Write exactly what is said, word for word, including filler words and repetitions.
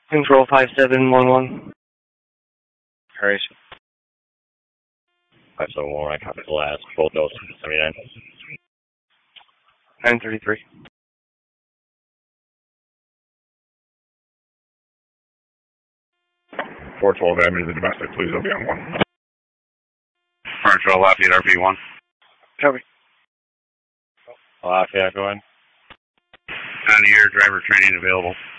Control five seven one one. Hurry. five seven one, I copy the last. Both notes, seventy-nine. nine thirty-three. four twelve Avenue, the domestic, please, I'll be on one. Furniture Lafayette, R P one. Copy. Lafayette, go in. On the air, driver training available.